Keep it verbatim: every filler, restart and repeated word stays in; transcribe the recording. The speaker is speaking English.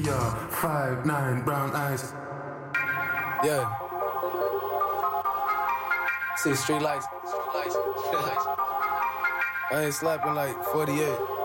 Yeah, five, nine, brown eyes. Yeah. See street lights. I ain't slapping like forty-eight.